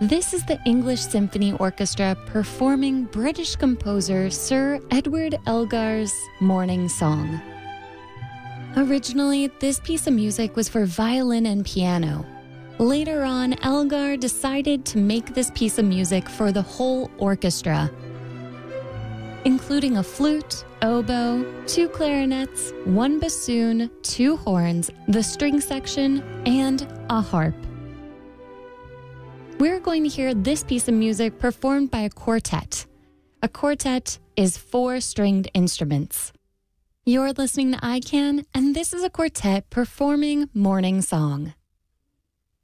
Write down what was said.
This is the English Symphony Orchestra performing British composer Sir Edward Elgar's Morning Song. Originally, this piece of music was for violin and piano. Later on, Elgar decided to make this piece of music for the whole orchestra, including a flute, oboe, 2 clarinets, 1 bassoon, 2 horns, the string section, and a harp. We're going to hear this piece of music performed by a quartet. A quartet is 4 stringed instruments. You're listening to ICANN, and this is a quartet performing Morning Song.